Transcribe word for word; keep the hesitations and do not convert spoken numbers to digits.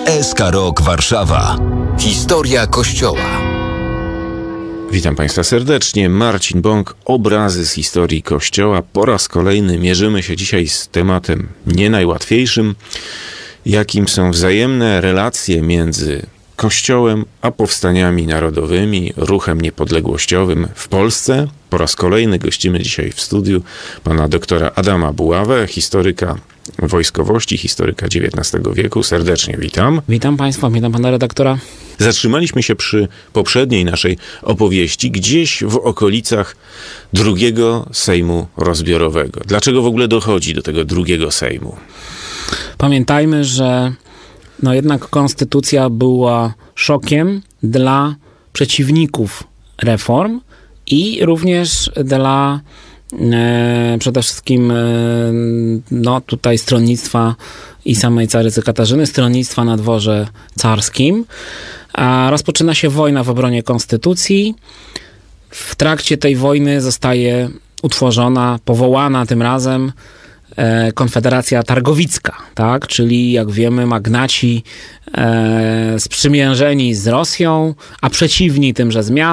S K Rok Warszawa. Historia Kościoła. Witam Państwa serdecznie. Marcin Bąk, obrazy z historii Kościoła. Po raz kolejny mierzymy się dzisiaj z tematem nie najłatwiejszym, jakim są wzajemne relacje między Kościołem a powstaniami narodowymi, ruchem niepodległościowym w Polsce. Po raz kolejny gościmy dzisiaj w studiu pana doktora Adama Buławę, historyka wojskowości, historyka dziewiętnastego wieku. Serdecznie witam. Witam Państwa, witam pana redaktora. Zatrzymaliśmy się przy poprzedniej naszej opowieści, gdzieś w okolicach drugiego Sejmu Rozbiorowego. Dlaczego w ogóle dochodzi do tego drugiego Sejmu? Pamiętajmy, że no jednak konstytucja była szokiem dla przeciwników reform i również dla e, przede wszystkim e, no tutaj stronnictwa i samej carycy Katarzyny, stronnictwa na dworze carskim. A rozpoczyna się wojna w obronie konstytucji. W trakcie tej wojny zostaje utworzona, powołana tym razem Konfederacja Targowicka, tak? Czyli jak wiemy magnaci e, sprzymierzeni z Rosją, a przeciwni tymże zmianom.